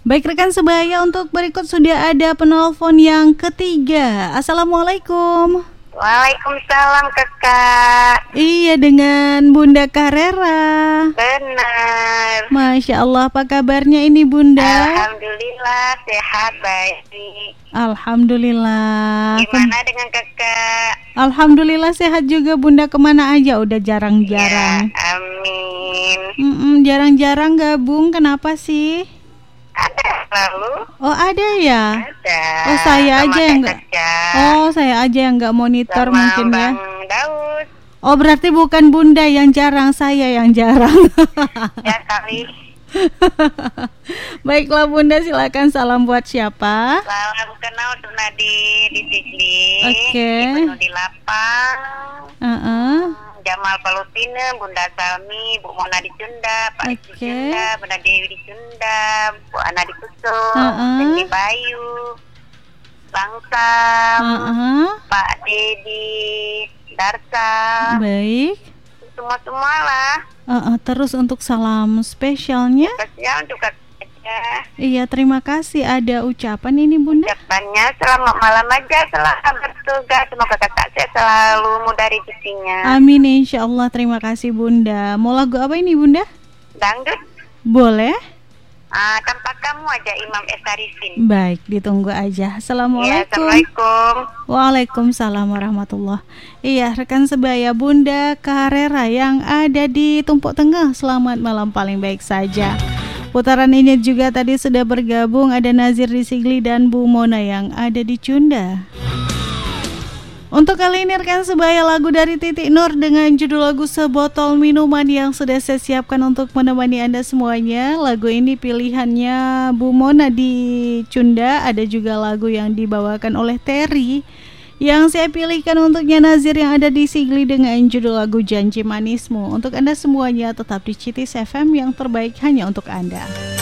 Baik rekan sebaya, untuk berikut sudah ada penelpon yang ketiga. Assalamualaikum. Waalaikumsalam kakak. Iya, dengan Bunda Carrera. Benar. Masya Allah, apa kabarnya ini Bunda? Alhamdulillah sehat baik. Alhamdulillah. Gimana dengan kakak? Alhamdulillah sehat juga Bunda. Kemana aja udah jarang-jarang. Ya, amin. Jarang-jarang gabung, kenapa sih? Ada selalu. Oh ada ya? Ada. Oh saya Sama aja yang nggak. Kak. Oh saya aja yang nggak monitor Sama mungkin ya. Bang Daud. Oh berarti bukan Bunda yang jarang, saya yang jarang. Ya kali. Baiklah Bunda, silakan salam buat siapa? Salam kenal untuk Nadi di Sigli. Oke. Ibnu di Lapang. Jamal Palutine, Bunda Salmi, Bu Mona di Sunda, Pak Isi Sunda, Bunda Dewi di Sunda, Bu Ana di Kusum, di Bayu, Langsam, Pak Dedi, Darsa. Baik. Semua lah. Terus untuk salam spesialnya? Spesial untuk kakaknya. Iya, terima kasih. Ada ucapan ini Bunda? Ucapannya selamat malam aja, selamat bertugas. Semoga kakak saya selalu mudah rezekinya. Amin insya Allah. Terima kasih Bunda. Mau lagu apa ini Bunda? Dangdut. Boleh? Tanpa kamu aja Imam Esarifin. Baik, ditunggu aja. Assalamualaikum. Ya, Assalamualaikum. Waalaikumsalam warahmatullah. Iya, rekan sebaya Bunda Carrera yang ada di Tumpuk Tengah. Selamat malam, paling baik saja. Putaran ini juga tadi sudah bergabung, ada Nazir di Sigli dan Bu Mona yang ada di Cunda. Untuk kali ini rekan sebaya, lagu dari Titik Nur dengan judul lagu Sebotol Minuman yang sudah saya siapkan untuk menemani Anda semuanya. Lagu ini pilihannya Bu Mona di Cunda, ada juga lagu yang dibawakan oleh Terry yang saya pilihkan untuknya Nazir yang ada di Sigli dengan judul lagu Janji Manismu. Untuk Anda semuanya tetap di Citis FM, yang terbaik hanya untuk Anda.